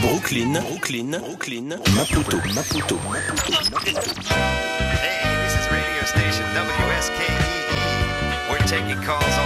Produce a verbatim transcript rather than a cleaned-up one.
Brooklyn, Brooklyn, Brooklyn, Maputo, Maputo. Hey, this is radio station W S K E E. We're taking calls